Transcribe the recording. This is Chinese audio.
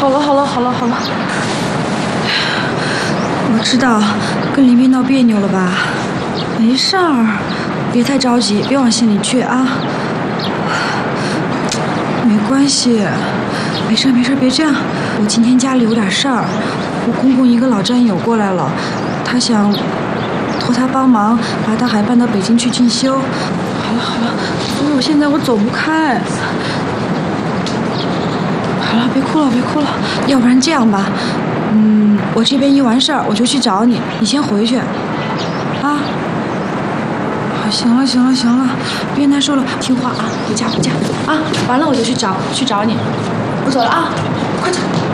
好了。我知道跟林斌闹别扭了吧？没事儿，别太着急，别往心里去啊。没关系，没事，别这样。我今天家里有点事儿，我公公一个老战友过来了，他想托他帮忙把大海搬到北京去进修。好了，所以我现在走不开。好了，别哭了，要不然这样吧，我这边一完事儿我就去找你，你先回去，啊。行了，别难受了，听话啊，回家啊！完了我就去找你，我走了啊，快走。